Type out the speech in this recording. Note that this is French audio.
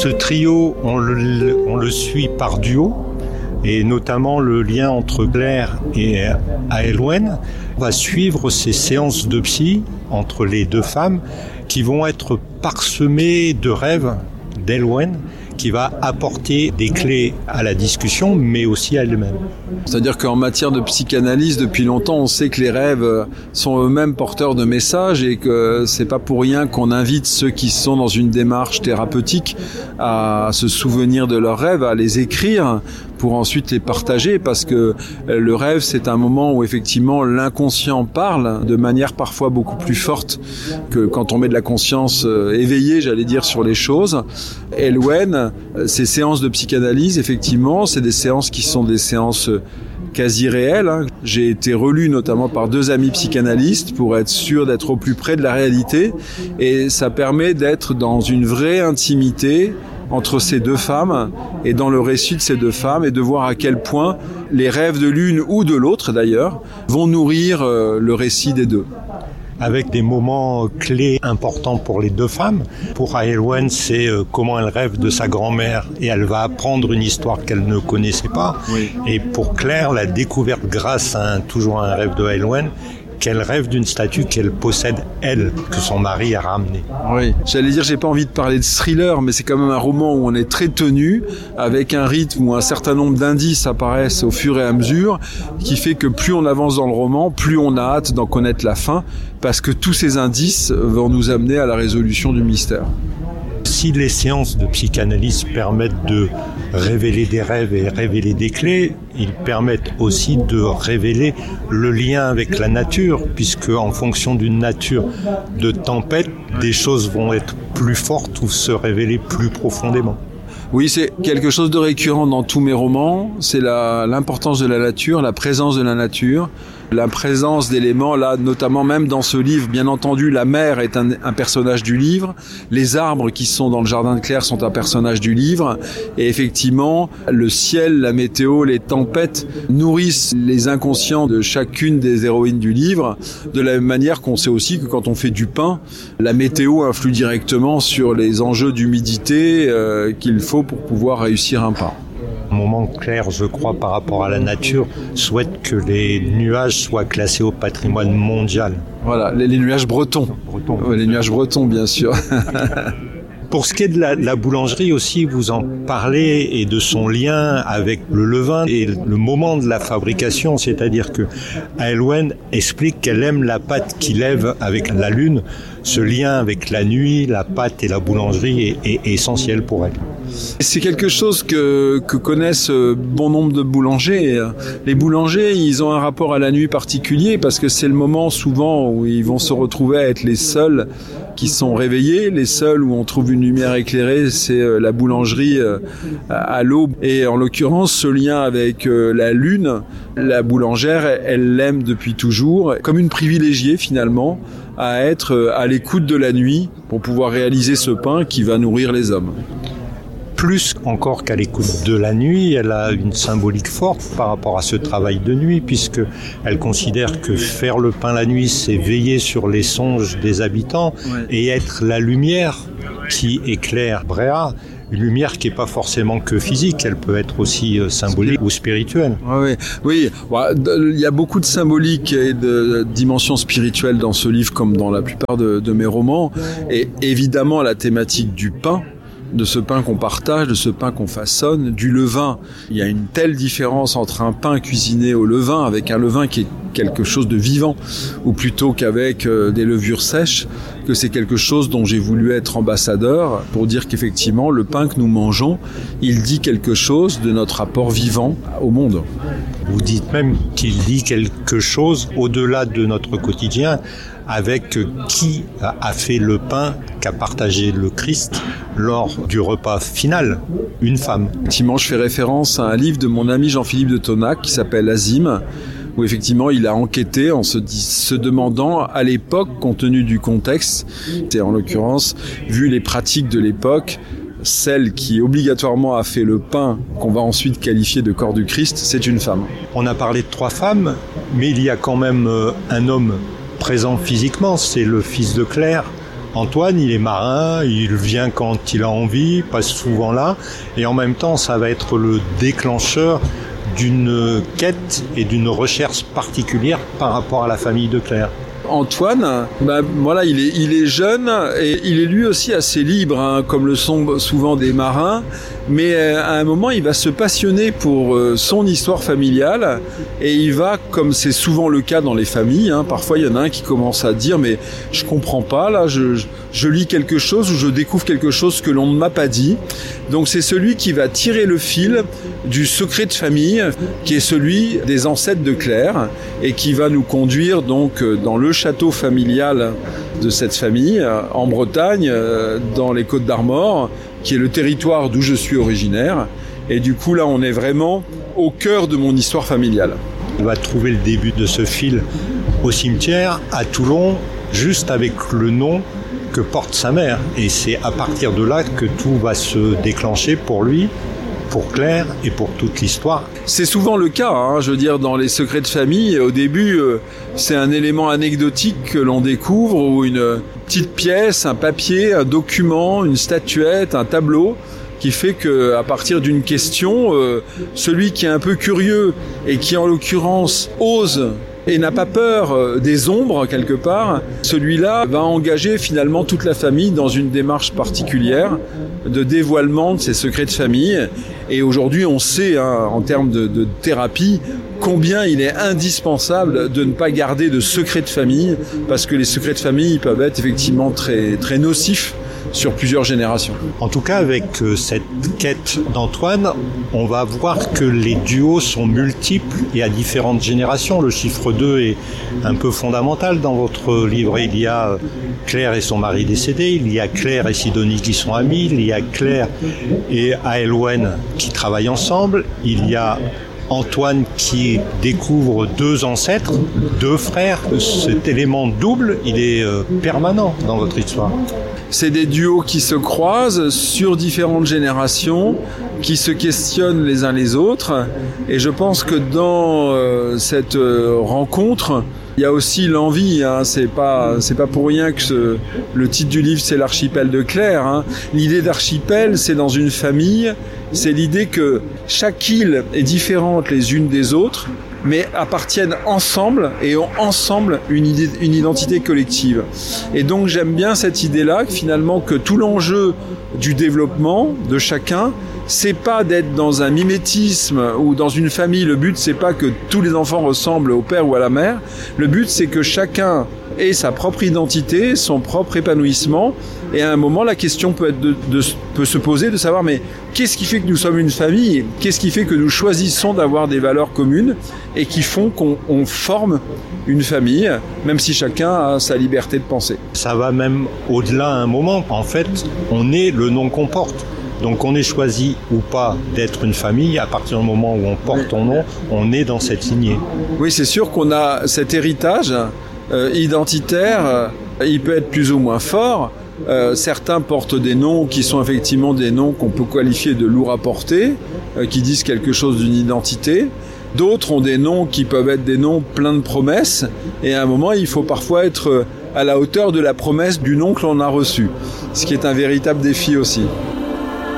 Ce trio, on le suit par duo, et notamment le lien entre Claire et Aylwen va suivre ces séances de psy entre les deux femmes qui vont être parsemées de rêves d'Aylwen, qui va apporter des clés à la discussion, mais aussi à elle-même. C'est-à-dire qu'en matière de psychanalyse, depuis longtemps, on sait que les rêves sont eux-mêmes porteurs de messages et que c'est pas pour rien qu'on invite ceux qui sont dans une démarche thérapeutique à se souvenir de leurs rêves, à les écrire pour ensuite les partager, parce que le rêve, c'est un moment où effectivement l'inconscient parle de manière parfois beaucoup plus forte que quand on met de la conscience éveillée, j'allais dire, sur les choses. Aylwen, ces séances de psychanalyse, effectivement, c'est des séances qui sont des séances quasi réelles. J'ai été relu notamment par 2 amis psychanalystes pour être sûr d'être au plus près de la réalité, et ça permet d'être dans une vraie intimité entre ces 2 femmes et dans le récit de ces 2 femmes, et de voir à quel point les rêves de l'une ou de l'autre d'ailleurs vont nourrir le récit des 2. Avec des moments clés importants pour les 2 femmes. Pour Aylwen, c'est comment elle rêve de sa grand-mère et elle va apprendre une histoire qu'elle ne connaissait pas. Oui. Et pour Claire, la découverte grâce à toujours un rêve de Aylwen, qu'elle rêve d'une statue qu'elle possède, elle, que son mari a ramenée. Oui, j'allais dire, j'ai pas envie de parler de thriller, mais c'est quand même un roman où on est très tenu, avec un rythme où un certain nombre d'indices apparaissent au fur et à mesure, qui fait que plus on avance dans le roman, plus on a hâte d'en connaître la fin, parce que tous ces indices vont nous amener à la résolution du mystère. Si les séances de psychanalyse permettent de révéler des rêves et révéler des clés, ils permettent aussi de révéler le lien avec la nature, puisque en fonction d'une nature de tempête, des choses vont être plus fortes ou se révéler plus profondément. Oui, c'est quelque chose de récurrent dans tous mes romans, c'est l'importance de la nature, la présence de la nature, la présence d'éléments, là, notamment même dans ce livre, bien entendu, la mer est un personnage du livre, les arbres qui sont dans le jardin de Claire sont un personnage du livre, et effectivement, le ciel, la météo, les tempêtes nourrissent les inconscients de chacune des héroïnes du livre, de la même manière qu'on sait aussi que quand on fait du pain, la météo influe directement sur les enjeux d'humidité qu'il faut pour pouvoir réussir un pain. Un moment clair, je crois, par rapport à la nature, souhaite que les nuages soient classés au patrimoine mondial. Voilà, les nuages bretons. Ouais, les nuages bretons, bien sûr. Pour ce qui est de la boulangerie aussi, vous en parlez, et de son lien avec le levain et le moment de la fabrication, c'est-à-dire que Aylwen explique qu'elle aime la pâte qui lève avec la lune. Ce lien avec la nuit, la pâte et la boulangerie est essentiel pour elle. C'est quelque chose que connaissent bon nombre de boulangers. Les boulangers, ils ont un rapport à la nuit particulier parce que c'est le moment souvent où ils vont se retrouver à être les seuls qui sont réveillés, les seuls où on trouve une lumière éclairée, c'est la boulangerie à l'aube. Et en l'occurrence, ce lien avec la lune, la boulangère, elle l'aime depuis toujours, comme une privilégiée finalement, à être à l'écoute de la nuit pour pouvoir réaliser ce pain qui va nourrir les hommes. Plus encore qu'à l'écoute de la nuit, elle a une symbolique forte par rapport à ce travail de nuit, puisqu'elle considère que faire le pain la nuit, c'est veiller sur les songes des habitants et être la lumière qui éclaire Bréhat. Une lumière qui n'est pas forcément que physique, elle peut être aussi symbolique ou spirituelle. Oui, il y a beaucoup de symbolique et de dimensions spirituelles dans ce livre, comme dans la plupart de mes romans, et évidemment la thématique du pain, de ce pain qu'on partage, de ce pain qu'on façonne, du levain. Il y a une telle différence entre un pain cuisiné au levain, avec un levain qui est quelque chose de vivant, ou plutôt qu'avec des levures sèches, que c'est quelque chose dont j'ai voulu être ambassadeur, pour dire qu'effectivement, le pain que nous mangeons, il dit quelque chose de notre rapport vivant au monde. Vous dites même qu'il dit quelque chose au-delà de notre quotidien, avec qui a fait le pain qu'a partagé le Christ lors du repas final, une femme. Effectivement, je fais référence à un livre de mon ami Jean-Philippe de Tonac qui s'appelle Azim, où effectivement il a enquêté en se demandant à l'époque, compte tenu du contexte, et en l'occurrence, vu les pratiques de l'époque, celle qui obligatoirement a fait le pain qu'on va ensuite qualifier de corps du Christ, c'est une femme. On a parlé de 3 femmes, mais il y a quand même un homme présent physiquement, c'est le fils de Claire, Antoine, il est marin, il vient quand il a envie, passe souvent là, et en même temps, ça va être le déclencheur d'une quête et d'une recherche particulière par rapport à la famille de Claire. Antoine, voilà, il est jeune et il est lui aussi assez libre, hein, comme le sont souvent des marins. Mais à un moment, il va se passionner pour son histoire familiale et il va, comme c'est souvent le cas dans les familles, hein, parfois il y en a un qui commence à dire mais je comprends pas là, je lis quelque chose ou je découvre quelque chose que l'on ne m'a pas dit. Donc c'est celui qui va tirer le fil du secret de famille, qui est celui des ancêtres de Claire et qui va nous conduire donc dans le château familial de cette famille en Bretagne, dans les Côtes d'Armor, qui est le territoire d'où je suis originaire. Et du coup, là, on est vraiment au cœur de mon histoire familiale. On va trouver le début de ce fil au cimetière, à Toulon, juste avec le nom que porte sa mère. Et c'est à partir de là que tout va se déclencher pour lui, pour Claire et pour toute l'histoire. C'est souvent le cas, hein, je veux dire, dans les secrets de famille. Au début, c'est un élément anecdotique que l'on découvre, ou une petite pièce, un papier, un document, une statuette, un tableau, qui fait que, à partir d'une question, celui qui est un peu curieux et qui, en l'occurrence, ose et n'a pas peur des ombres quelque part, celui-là va engager finalement toute la famille dans une démarche particulière de dévoilement de ses secrets de famille. Et aujourd'hui, on sait, hein, en termes de thérapie, combien il est indispensable de ne pas garder de secrets de famille, parce que les secrets de famille peuvent être effectivement très, très nocifs sur plusieurs générations. En tout cas, avec cette quête d'Antoine, on va voir que les duos sont multiples et à différentes générations. Le chiffre 2 est un peu fondamental dans votre livre. Il y a Claire et son mari décédé, il y a Claire et Sidonie qui sont amis, il y a Claire et Aelwen qui travaillent ensemble, il y a Antoine qui découvre 2 ancêtres, 2 frères. Cet élément double, il est permanent dans votre histoire. C'est des duos qui se croisent sur différentes générations, qui se questionnent les uns les autres. Et je pense que dans cette rencontre, il y a aussi l'envie, hein. C'est pas pour rien que le titre du livre, c'est l'archipel de Claire, hein. L'idée d'archipel, c'est dans une famille, c'est l'idée que chaque île est différente les unes des autres, mais appartiennent ensemble et ont ensemble une identité collective. Et donc j'aime bien cette idée-là, finalement, que tout l'enjeu du développement de chacun, c'est pas d'être dans un mimétisme ou dans une famille. Le but, c'est pas que tous les enfants ressemblent au père ou à la mère. Le but, c'est que chacun ait sa propre identité, son propre épanouissement. Et à un moment, la question peut se poser de savoir, mais qu'est-ce qui fait que nous sommes une famille ? Qu'est-ce qui fait que nous choisissons d'avoir des valeurs communes et qui font qu'on forme une famille, même si chacun a sa liberté de penser. Ça va même au-delà à un moment. En fait, on est le nom qu'on porte. Donc on est choisi ou pas d'être une famille, à partir du moment où on porte ton nom, on est dans cette lignée. Oui, c'est sûr qu'on a cet héritage identitaire, il peut être plus ou moins fort. Certains portent des noms qui sont effectivement des noms qu'on peut qualifier de lourds à porter, qui disent quelque chose d'une identité. D'autres ont des noms qui peuvent être des noms pleins de promesses, et à un moment, il faut parfois être à la hauteur de la promesse du nom que l'on a reçu, ce qui est un véritable défi aussi.